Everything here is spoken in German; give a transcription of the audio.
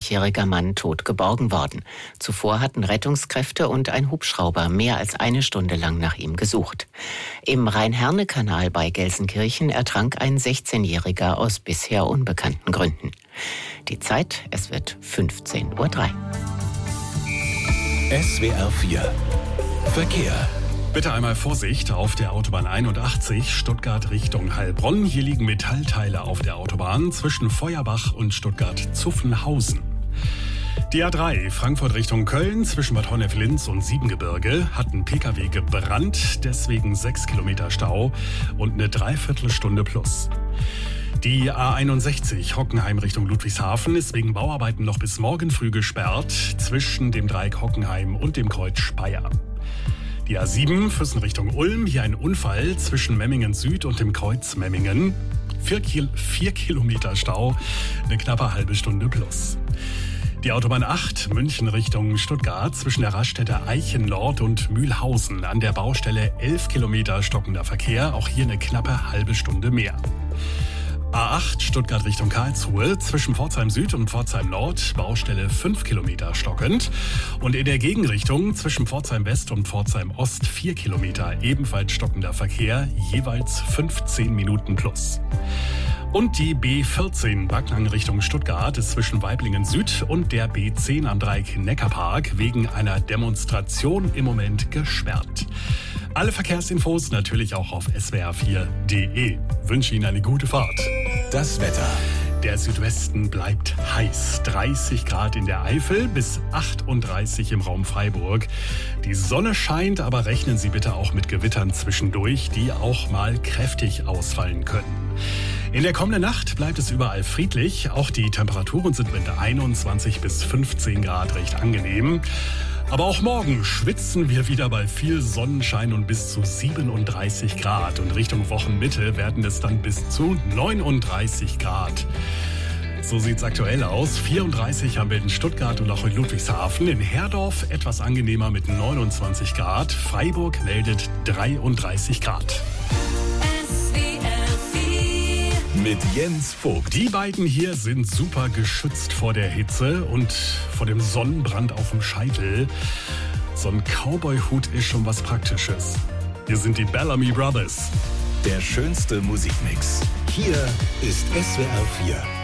68-jähriger Mann tot geborgen worden. Zuvor hatten Rettungskräfte und ein Hubschrauber mehr als eine Stunde lang nach ihm gesucht. Im Rhein-Herne-Kanal bei Gelsenkirchen ertrank ein 16-Jähriger aus bisher unbekannten Gründen. Die Zeit, es wird 15:03 Uhr. SWR 4 Verkehr. Bitte einmal Vorsicht auf der Autobahn 81 Stuttgart Richtung Heilbronn. Hier liegen Metallteile auf der Autobahn zwischen Feuerbach und Stuttgart-Zuffenhausen. Die A3 Frankfurt Richtung Köln zwischen Bad Honnef-Linz und Siebengebirge hat ein Pkw gebrannt, deswegen 6 Kilometer Stau und eine Dreiviertelstunde plus. Die A61 Hockenheim Richtung Ludwigshafen ist wegen Bauarbeiten noch bis morgen früh gesperrt zwischen dem Dreieck Hockenheim und dem Kreuz Speyer. Die A7 Füssen Richtung Ulm, hier ein Unfall zwischen Memmingen Süd und dem Kreuz Memmingen. 4 Kilometer Stau, eine knappe halbe Stunde plus. Die Autobahn 8 München Richtung Stuttgart zwischen der Raststätte Eichen Nord und Mühlhausen an der Baustelle 11 Kilometer stockender Verkehr, auch hier eine knappe halbe Stunde mehr. A8 Stuttgart Richtung Karlsruhe zwischen Pforzheim Süd und Pforzheim Nord, Baustelle 5 Kilometer stockend. Und in der Gegenrichtung zwischen Pforzheim West und Pforzheim Ost 4 Kilometer, ebenfalls stockender Verkehr, jeweils 15 Minuten plus. Und die B14 Backnang Richtung Stuttgart ist zwischen Waiblingen Süd und der B10 am Dreieck Neckarpark wegen einer Demonstration im Moment gesperrt. Alle Verkehrsinfos natürlich auch auf swr4.de. Wünsche Ihnen eine gute Fahrt. Das Wetter. Der Südwesten bleibt heiß. 30 Grad in der Eifel bis 38 im Raum Freiburg. Die Sonne scheint, aber rechnen Sie bitte auch mit Gewittern zwischendurch, die auch mal kräftig ausfallen können. In der kommenden Nacht bleibt es überall friedlich. Auch die Temperaturen sind mit 21 bis 15 Grad recht angenehm. Aber auch morgen schwitzen wir wieder bei viel Sonnenschein und bis zu 37 Grad. Und Richtung Wochenmitte werden es dann bis zu 39 Grad. So sieht's aktuell aus. 34 haben wir in Stuttgart und auch in Ludwigshafen. In Herdorf etwas angenehmer mit 29 Grad. Freiburg meldet 33 Grad. Mit Jens Vogt. Die beiden hier sind super geschützt vor der Hitze und vor dem Sonnenbrand auf dem Scheitel. So ein Cowboy-Hut ist schon was Praktisches. Hier sind die Bellamy Brothers. Der schönste Musikmix. Hier ist SWR 4